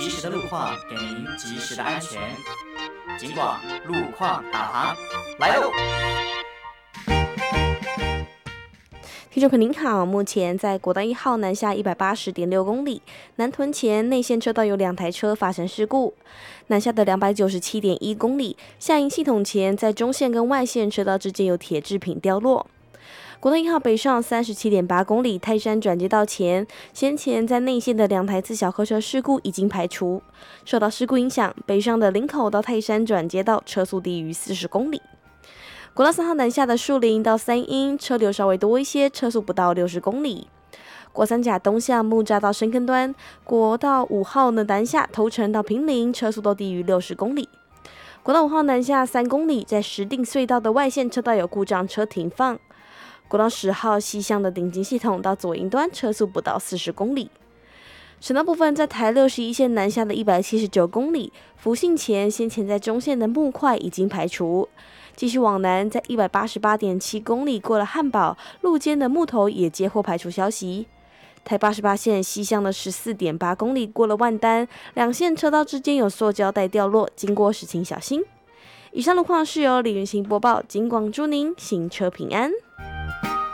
及时的路况，给您及时的安全。警广路况导航来喽！ 听众朋友您好，目前在国道1号南下180.6公里，南屯前内线车道有2台车发生事故。南下的297.1公里，下营系统前在中线跟外线车道之间有铁制品掉落。国道1号北上37.8公里，泰山转接道前，先前在内线的2台自小客车事故已经排除。受到事故影响，北上的林口到泰山转接道车速低于40公里。国道3号南下的树林到三鹰，车流稍微多一些，车速不到60公里。国三甲东向木栅到深坑端，国道5号呢南下头城到平林，车速都低于60公里。国道5号南下3公里，在石碇隧道的外线车道有故障，车停放。国道10号西向的顶金系统到左营端，车速不到40公里。省道部分，在台61线南下的179公里，福信前先前在中线的木块已经排除。继续往南，在188.7公里过了汉堡路肩的木头也接获排除消息。台88线西向的14.8公里过了万丹，两线车道之间有塑胶袋掉落，经过时请小心。以上路况是由李云行播报，警广祝您行车平安。